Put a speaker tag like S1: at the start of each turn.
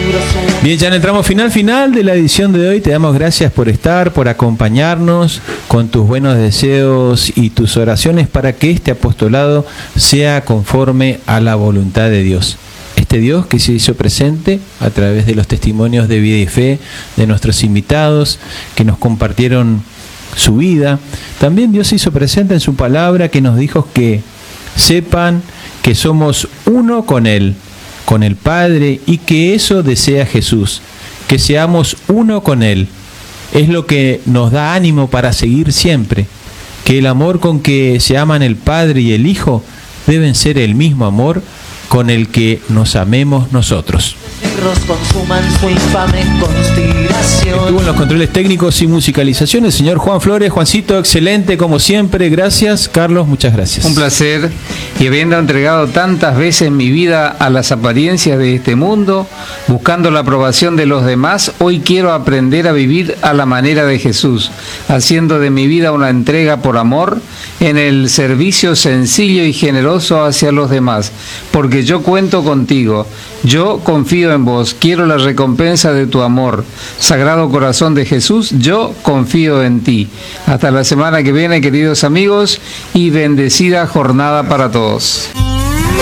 S1: Bien, ya en el tramo final de la edición de hoy, te damos gracias por estar, por acompañarnos con tus buenos deseos y tus oraciones para que este apostolado sea conforme a la voluntad de Dios. Este Dios que se hizo presente a través de los testimonios de vida y fe de nuestros invitados que nos compartieron su vida. También Dios se hizo presente en su palabra que nos dijo que sepan que somos uno con Él, con el Padre, y que eso desea Jesús, que seamos uno con Él. Es lo que nos da ánimo para seguir siempre, que el amor con que se aman el Padre y el Hijo deben ser el mismo amor con el que nos amemos nosotros. Estuvo en los controles técnicos y musicalización el señor Juan Flores. Juancito, excelente como siempre, gracias. Carlos, muchas gracias.
S2: Un placer, y habiendo entregado tantas veces mi vida a las apariencias de este mundo, buscando la aprobación de los demás, hoy quiero aprender a vivir a la manera de Jesús, haciendo de mi vida una entrega por amor, en el servicio sencillo y generoso hacia los demás, porque yo cuento contigo, yo confío en vos, quiero la recompensa de tu amor. Sagrado Corazón de Jesús, yo confío en ti. Hasta la semana que viene, queridos amigos, y bendecida jornada para todos.